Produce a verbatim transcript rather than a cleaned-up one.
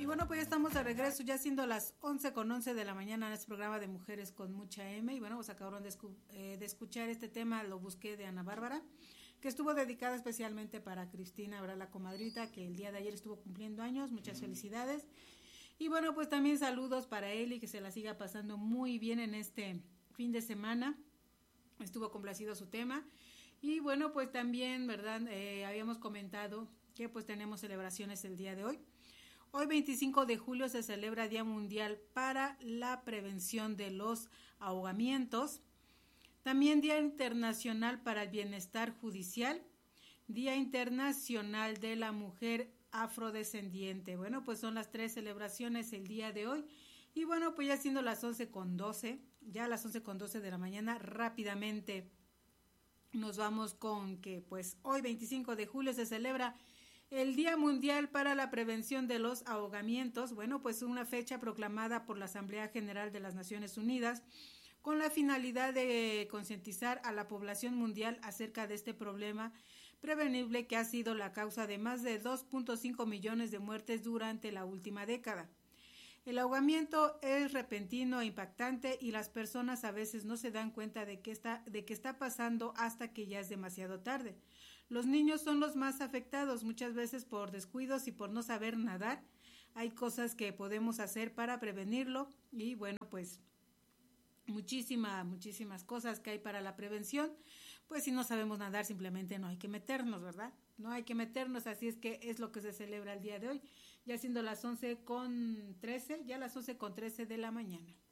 Y bueno, pues ya estamos de regreso, ya siendo las once con once de la mañana en este programa de Mujeres con Mucha M. Y bueno, pues acabaron de, escu eh, de escuchar este tema, Lo Busqué, de Ana Bárbara, que estuvo dedicada especialmente para Cristina, ahora la comadrita, que el día de ayer estuvo cumpliendo años. Muchas felicidades. Y bueno, pues también saludos para Eli, que se la siga pasando muy bien en este fin de semana. Estuvo complacido su tema. Y bueno, pues también, ¿verdad? Eh, habíamos comentado que pues tenemos celebraciones el día de hoy. Hoy veinticinco de julio se celebra Día Mundial para la Prevención de los Ahogamientos. También Día Internacional para el Bienestar Judicial. Día Internacional de la Mujer Afrodescendiente. Bueno, pues son las tres celebraciones el día de hoy. Y bueno, pues ya siendo las once con doce, ya a las once con doce de la mañana, rápidamente nos vamos con que pues hoy veinticinco de julio se celebra el Día Mundial para la Prevención de los Ahogamientos. Bueno, pues una fecha proclamada por la Asamblea General de las Naciones Unidas con la finalidad de concientizar a la población mundial acerca de este problema prevenible que ha sido la causa de más de dos punto cinco millones de muertes durante la última década. El ahogamiento es repentino e impactante y las personas a veces no se dan cuenta de que está, de que está pasando hasta que ya es demasiado tarde. Los niños son los más afectados, muchas veces por descuidos y por no saber nadar. Hay cosas que podemos hacer para prevenirlo y bueno, pues muchísimas, muchísimas cosas que hay para la prevención. Pues si no sabemos nadar, simplemente no hay que meternos, ¿verdad? No hay que meternos, así es que es lo que se celebra el día de hoy, ya siendo las once con trece, ya las once con trece de la mañana.